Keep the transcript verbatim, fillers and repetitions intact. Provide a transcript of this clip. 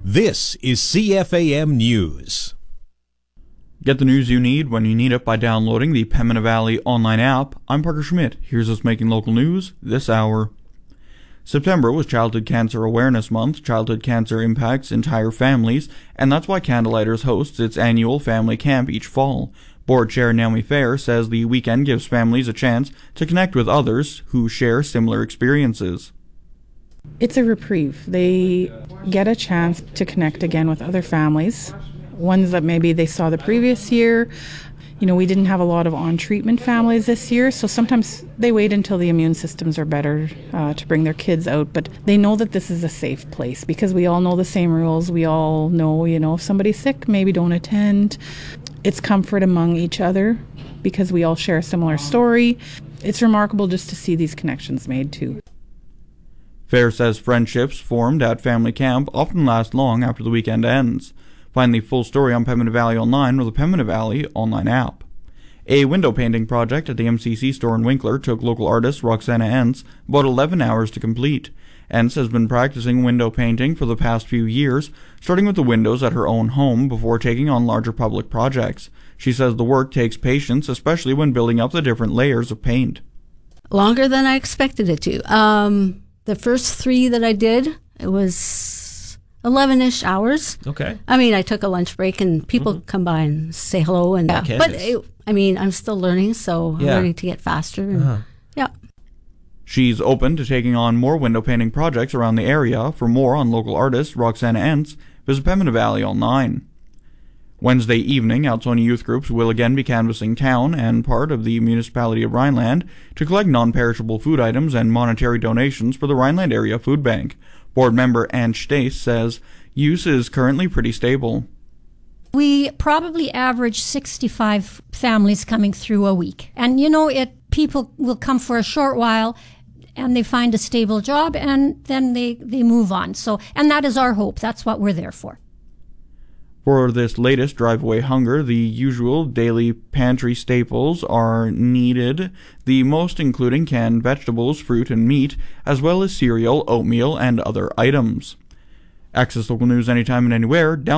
This is C F A M News. Get the news you need when you need it by downloading the Pembina Valley online app. I'm Parker Schmidt. Here's what's making local news this hour. September was Childhood Cancer Awareness Month. Childhood cancer impacts entire families, and that's why Candlelighters hosts its annual family camp each fall. Board Chair Naomi Fair says the weekend gives families a chance to connect with others who share similar experiences. It's a reprieve. They get a chance to connect again with other families, ones that maybe they saw the previous year. You know, we didn't have a lot of on-treatment families this year, so sometimes they wait until the immune systems are better uh, to bring their kids out. But they know that this is a safe place because we all know the same rules. We all know, you know, if somebody's sick, maybe don't attend. It's comfort among each other because we all share a similar story. It's remarkable just to see these connections made too. Fair says friendships formed at family camp often last long after the weekend ends. Find the full story on Pembina Valley Online or the Pembina Valley online app. A window painting project at the M C C store in Winkler took local artist Roxana Entz about eleven hours to complete. Entz has been practicing window painting for the past few years, starting with the windows at her own home before taking on larger public projects. She says the work takes patience, especially when building up the different layers of paint. Longer than I expected it to. Um, the first three that I did, it was eleven-ish hours. Okay. I mean, I took a lunch break and people mm-hmm. come by and say hello. and yeah. But, it, I mean, I'm still learning, so yeah. I'm learning to get faster. And, uh-huh. Yeah. She's open to taking on more window painting projects around the area. For more on local artist Roxana Entz, visit Pembina Valley Online. Wednesday evening, Altona youth groups will again be canvassing town and part of the municipality of Rhineland to collect non-perishable food items and monetary donations for the Rhineland Area Food Bank. Board member Ann Stace says use is currently pretty stable. We probably average sixty-five families coming through a week. And, you know, it people will come for a short while and they find a stable job and then they, they move on. So, and that is our hope. That's what we're there for. For this latest Drive Away Hunger, the usual daily pantry staples are needed, the most including canned vegetables, fruit, and meat, as well as cereal, oatmeal, and other items. Access local news anytime and anywhere. Down